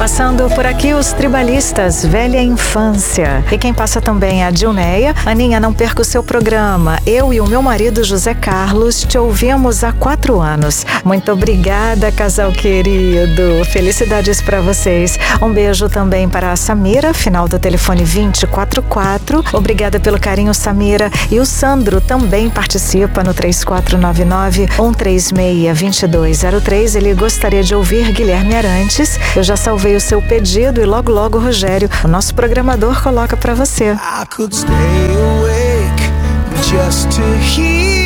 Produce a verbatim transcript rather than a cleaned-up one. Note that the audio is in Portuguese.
Passando por aqui os tribalistas, velha infância. E quem passa também é a Dilneia. Aninha, não perca o seu programa. Eu e o meu marido José Carlos te ouvimos há quatro anos. Muito obrigada, casal querido. Felicidades para vocês. Um beijo também para a Samira, final do telefone vinte e quarenta e quatro. Obrigada pelo carinho, Samira. E o Sandro também participa no três quatro nove nove, um três seis, dois dois zero três. Ele gostaria de ouvir Guilherme Arantes. Eu já salvei o seu pedido e logo logo o Rogério, o nosso programador, coloca para você. I could stay awake just to hear